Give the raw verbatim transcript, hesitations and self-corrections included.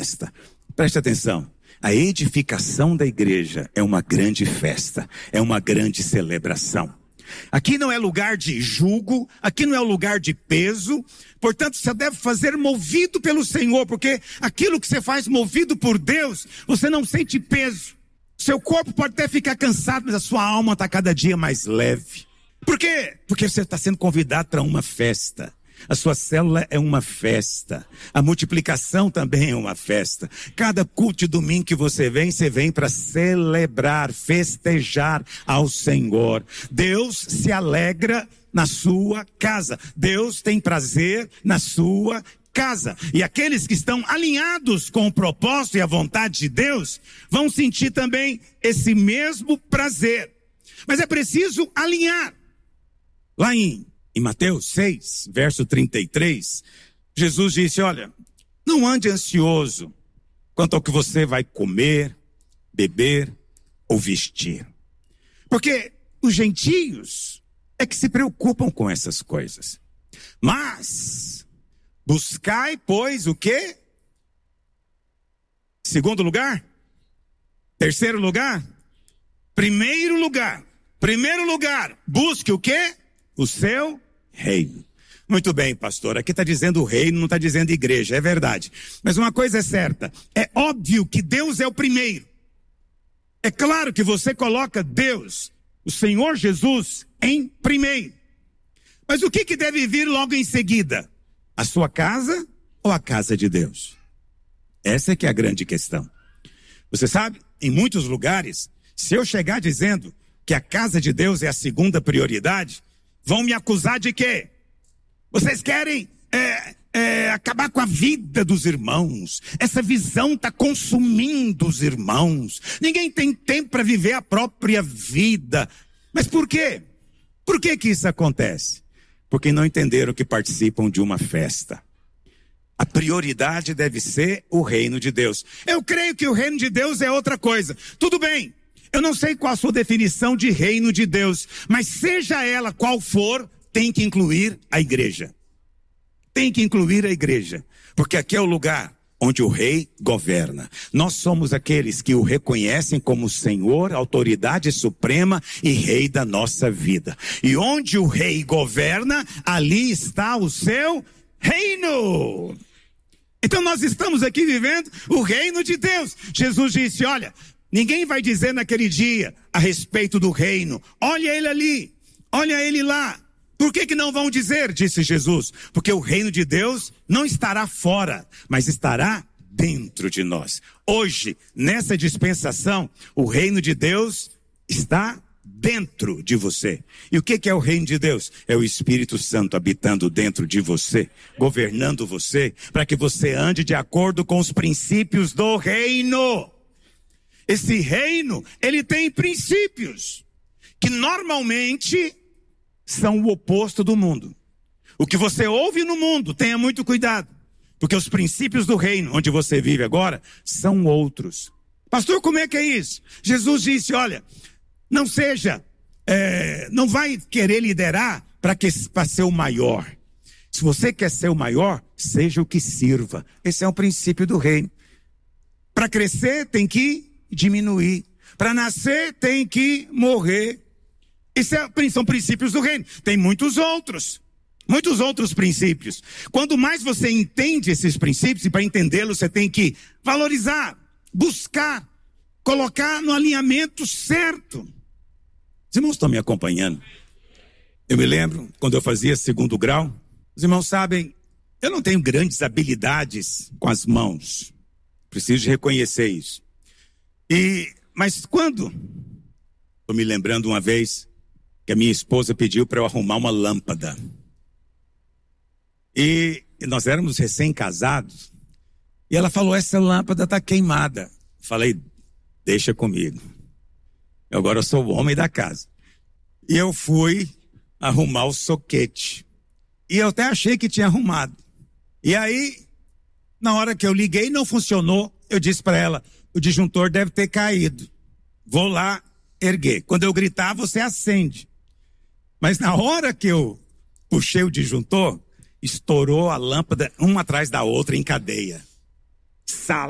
festa. Preste atenção. A edificação da igreja é uma grande festa, é uma grande celebração. Aqui não é lugar de julgo, aqui não é lugar de peso, portanto você deve fazer movido pelo Senhor, porque aquilo que você faz movido por Deus, você não sente peso. Seu corpo pode até ficar cansado, mas a sua alma está cada dia mais leve. Por quê? Porque você está sendo convidado para uma festa. A sua célula é uma festa. A multiplicação também é uma festa. Cada culto de domingo que você vem, você vem para celebrar, festejar ao Senhor. Deus se alegra na sua casa. Deus tem prazer na sua casa. E aqueles que estão alinhados com o propósito e a vontade de Deus, vão sentir também esse mesmo prazer. Mas é preciso alinhar. Lá em Em Mateus seis, verso trinta e três, Jesus disse, olha, não ande ansioso quanto ao que você vai comer, beber ou vestir. Porque os gentios é que se preocupam com essas coisas. Mas, buscai, pois, o quê? Segundo lugar? Terceiro lugar? Primeiro lugar. Primeiro lugar, busque o quê? O seu reino. Muito bem, pastor, aqui está dizendo o reino, não está dizendo igreja, é verdade. Mas uma coisa é certa, é óbvio que Deus é o primeiro. É claro que você coloca Deus, o Senhor Jesus, em primeiro. Mas o que, que deve vir logo em seguida? A sua casa ou a casa de Deus? Essa é que é a grande questão. Você sabe, em muitos lugares, se eu chegar dizendo que a casa de Deus é a segunda prioridade, vão me acusar de quê? Vocês querem é, é, acabar com a vida dos irmãos. Essa visão está consumindo os irmãos. Ninguém tem tempo para viver a própria vida. Mas por quê? Por que que isso acontece? Porque não entenderam que participam de uma festa. A prioridade deve ser o reino de Deus. Eu creio que o reino de Deus é outra coisa. Tudo bem. Eu não sei qual a sua definição de reino de Deus, mas seja ela qual for, tem que incluir a igreja. Tem que incluir a igreja, porque aqui é o lugar onde o rei governa. Nós somos aqueles que o reconhecem como Senhor, autoridade suprema e rei da nossa vida. E onde o rei governa, ali está o seu reino. Então nós estamos aqui vivendo o reino de Deus. Jesus disse, olha, ninguém vai dizer naquele dia a respeito do reino. Olha ele ali, olha ele lá. Por que que não vão dizer, disse Jesus? Porque o reino de Deus não estará fora, mas estará dentro de nós. Hoje, nessa dispensação, o reino de Deus está dentro de você. E o que que é o reino de Deus? É o Espírito Santo habitando dentro de você, governando você, para que você ande de acordo com os princípios do reino. Esse reino, ele tem princípios que normalmente são o oposto do mundo. O que você ouve no mundo, tenha muito cuidado, porque os princípios do reino, onde você vive agora, são outros. Pastor, como é que é isso? Jesus disse, olha, não seja, é, não vai querer liderar para ser o maior. Se você quer ser o maior, seja o que sirva. Esse é o princípio do reino. Para crescer, tem que diminuir. Para nascer, tem que morrer. Esses são princípios do reino. Tem muitos outros. Muitos outros princípios. Quanto mais você entende esses princípios, e para entendê-los você tem que valorizar, buscar, colocar no alinhamento certo. Os irmãos estão me acompanhando? Eu me lembro, quando eu fazia segundo grau, os irmãos sabem, eu não tenho grandes habilidades com as mãos. Preciso de reconhecer isso. E, mas quando, estou me lembrando uma vez, que a minha esposa pediu para eu arrumar uma lâmpada. E, e nós éramos recém-casados. E ela falou, essa lâmpada está queimada. Falei, deixa comigo. Eu agora eu sou o homem da casa. E eu fui arrumar o soquete. E eu até achei que tinha arrumado. E aí, na hora que eu liguei, não funcionou. Eu disse para ela, o disjuntor deve ter caído. Vou lá erguer. Quando eu gritar, você acende. Mas na hora que eu puxei o disjuntor, estourou a lâmpada uma atrás da outra em cadeia. Sala.